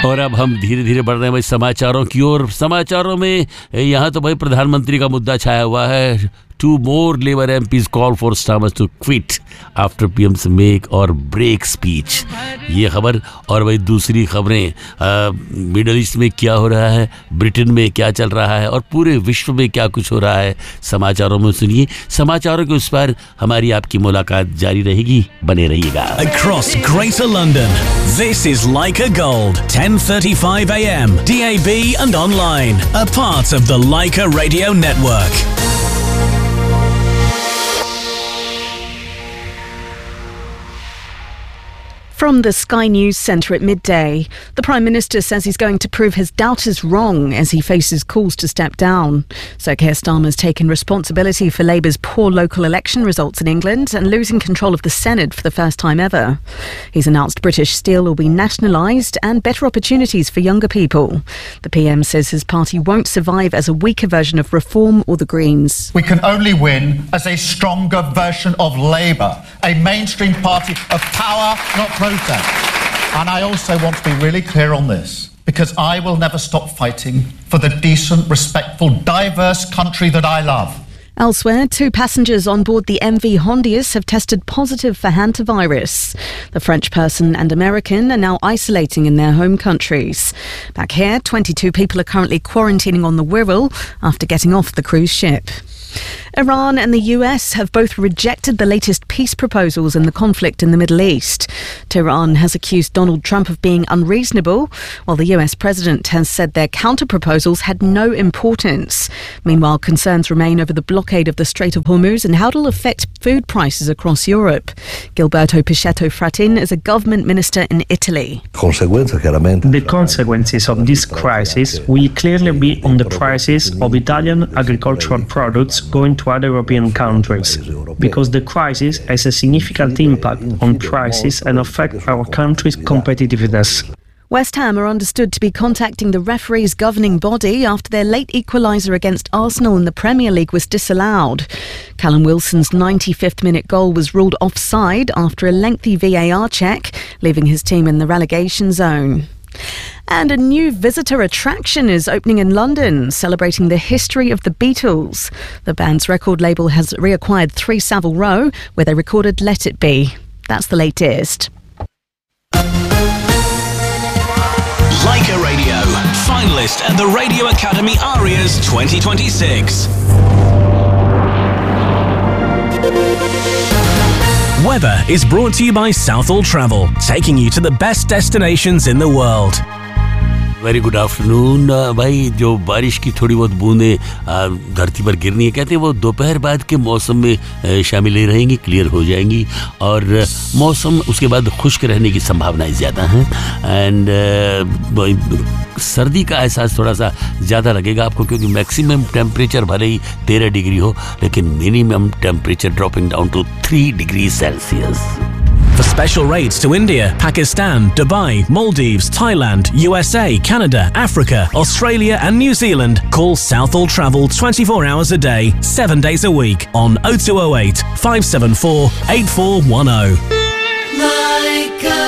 और अब हम धीरे धीरे बढ़ रहे हैं भाई समाचारों की ओर। समाचारों में यहाँ तो भाई प्रधानमंत्री का मुद्दा छाया हुआ है। 2 more Labour MPs call for Starmer to quit after PM's make or break speech। ये खबर। और भाई दूसरी खबरें, मिडल ईस्ट में क्या हो रहा है, ब्रिटेन में क्या चल रहा है और पूरे विश्व में क्या कुछ हो रहा है, समाचारों में सुनिए। समाचारों के उस पर हमारी आपकी मुलाकात जारी रहेगी, बने रहिएगा। Across Greater London, this is Leica Gold, 10:35 AM, DAB and online, a part of the Leica Radio Network. From the Sky News Centre at midday, the Prime Minister says he's going to prove his doubters wrong as he faces calls to step down. Sir Keir Starmer's taken responsibility for Labour's poor local election results in England and losing control of the Senate for the first time ever. He's announced British Steel will be nationalised and better opportunities for younger people. The PM says his party won't survive as a weaker version of Reform or the Greens. We can only win as a stronger version of Labour, a mainstream party of power, not protest. And I also want to be really clear on this, because I will never stop fighting for the decent, respectful, diverse country that I love. Elsewhere, 2 passengers on board the MV Hondius have tested positive for hantavirus. The French person and American are now isolating in their home countries. Back here, 22 people are currently quarantining on the Wirral after getting off the cruise ship. Iran and the US have both rejected the latest peace proposals in the conflict in the Middle East. Tehran has accused Donald Trump of being unreasonable, while the US president has said their counter-proposals had no importance. Meanwhile, concerns remain over the blockade of the Strait of Hormuz and how it will affect food prices across Europe. Gilberto Pichetto Fratin is a government minister in Italy. The consequences of this crisis will clearly be on the prices of Italian agricultural products going to other European countries, because the crisis has a significant impact on prices and affects our country's competitiveness. West Ham are understood to be contacting the referees' governing body after their late equaliser against Arsenal in the Premier League was disallowed. Callum Wilson's 95th minute goal was ruled offside after a lengthy VAR check, leaving his team in the relegation zone. And a new visitor attraction is opening in London, celebrating the history of the Beatles. The band's record label has reacquired 3 Savile Row, where they recorded Let It Be. That's the latest. Leica Radio, finalist at the Radio Academy Arias 2026. Weather is brought to you by Southall Travel, taking you to the best destinations in the world. Very good afternoon. भाई जो बारिश की थोड़ी बहुत बूंदें धरती पर गिरनी है, कहते हैं वो दोपहर बाद के मौसम में शामिल रहेंगी, क्लियर हो जाएंगी और मौसम उसके बाद खुश्क रहने की संभावनाएं ज़्यादा हैं। एंड सर्दी का एहसास थोड़ा सा ज़्यादा लगेगा आपको, क्योंकि मैक्सिमम टेम्परेचर भले ही 13 डिग्री हो, लेकिन minimum temperature dropping down to 3 degree Celsius. For special rates to India, Pakistan, Dubai, Maldives, Thailand, USA, Canada, Africa, Australia and New Zealand, call Southall Travel 24 hours a day, 7 days a week on 0208 574 8410. Leica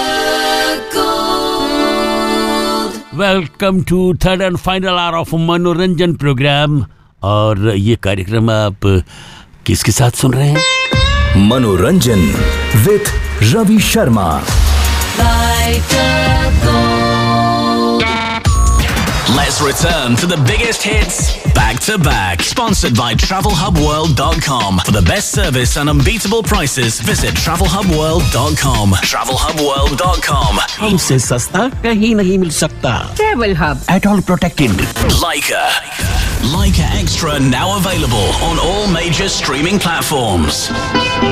Gold. Welcome to third and final hour of मनोरंजन programme. और ये कार्यक्रम आप किसके साथ सुन रहे हैं? मनोरंजन with Ravi Sharma. Leica Gold. Let's return to the biggest hits back to back. Sponsored by TravelHubWorld.com. For the best service and unbeatable prices, visit TravelHubWorld.com. TravelHubWorld.com. हमसे सस्ता कहीं नहीं मिल सकता। Travel Hub. At all protected. Leica. Leica Extra now available on all major streaming platforms.